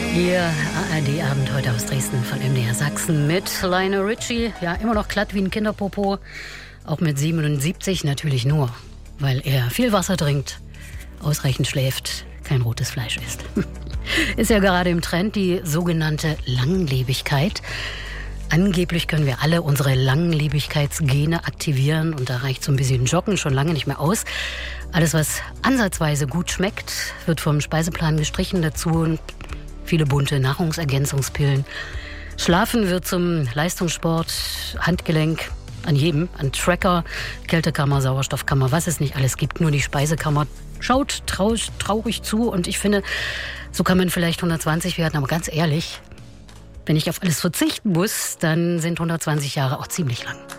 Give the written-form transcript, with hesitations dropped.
Ihr ARD-Abend heute aus Dresden von MDR Sachsen mit Lionel Richie. Ja, immer noch glatt wie ein Kinderpopo. Auch mit 77 natürlich nur, weil er viel Wasser trinkt, ausreichend schläft, kein rotes Fleisch isst. Ist ja gerade im Trend die sogenannte Langlebigkeit. Angeblich können wir alle unsere Langlebigkeitsgene aktivieren und da reicht so ein bisschen Joggen schon lange nicht mehr aus. Alles, was ansatzweise gut schmeckt, wird vom Speiseplan gestrichen, dazu viele bunte Nahrungsergänzungspillen. Schlafen wird zum Leistungssport, Handgelenk, an jedem, an Tracker, Kältekammer, Sauerstoffkammer, was es nicht alles gibt, nur die Speisekammer schaut traurig zu und ich finde, so kann man vielleicht 120 werden, aber ganz ehrlich, wenn ich auf alles verzichten muss, dann sind 120 Jahre auch ziemlich lang.